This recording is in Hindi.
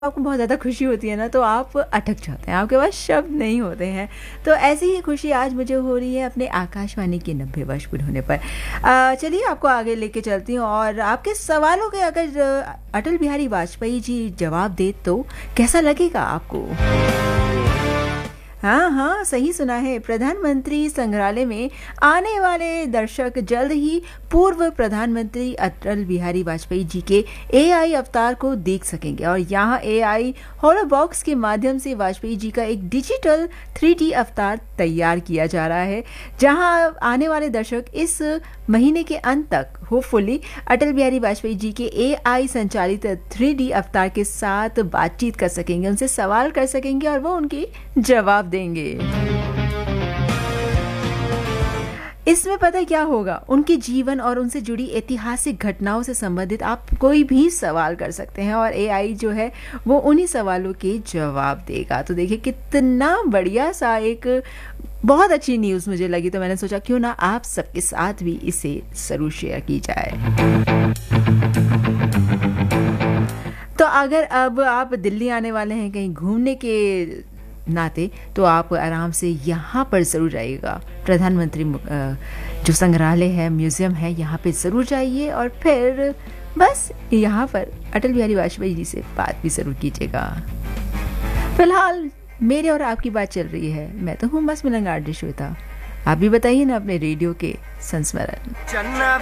आपको बहुत ज़्यादा खुशी होती है ना, तो आप अटक जाते हैं, आपके पास शब्द नहीं होते हैं। तो ऐसी ही खुशी आज मुझे हो रही है अपने आकाशवाणी के 90 वर्ष पूरे होने पर। चलिए आपको आगे लेके चलती हूँ और आपके सवालों के अगर अटल बिहारी वाजपेयी जी जवाब दे तो कैसा लगेगा आपको? हाँ हाँ, सही सुना है। प्रधानमंत्री संग्रहालय में आने वाले दर्शक जल्द ही पूर्व प्रधानमंत्री अटल बिहारी वाजपेयी जी के एआई अवतार को देख सकेंगे और यहाँ एआई हॉलो बॉक्स के माध्यम से वाजपेयी जी का एक डिजिटल 3D अवतार तैयार किया जा रहा है, जहाँ आने वाले दर्शक इस महीने के अंत तक होपफुली अटल बिहारी वाजपेयी जी के एआई संचालित 3D अवतार के साथ बातचीत कर सकेंगे, उनसे सवाल कर सकेंगे और वो उनकी जवाब देंगे। इसमें पता क्या होगा, उनके जीवन और उनसे जुड़ी ऐतिहासिक घटनाओं से संबंधित आप कोई भी सवाल कर सकते हैं और एआई जो है वो उन्हीं सवालों के जवाब देगा। तो देखिए कितना बढ़िया सा एक बहुत अच्छी न्यूज़ मुझे लगी, तो मैंने सोचा क्यों ना आप सबके साथ भी इसे जरूर शेयर की जाए। तो अगर अब आप दिल्ली आने वाले हैं कहीं घूमने के नाते, तो आप आराम से यहाँ पर ज़रूर जाइएगा। प्रधानमंत्री जो संग्रहालय है, म्यूज़ियम है, यहाँ पे ज़रूर जाइए और फिर बस यहाँ पर अटल बिहारी वाजपेयी जी से बात भी ज़रूर कीजिएगा। फिलहाल मेरे और आपकी बात चल रही है, मैं तो हूँ बस मिलंगार श्वेता। आप भी बताइए ना अपने रेडियो के संस्मरण।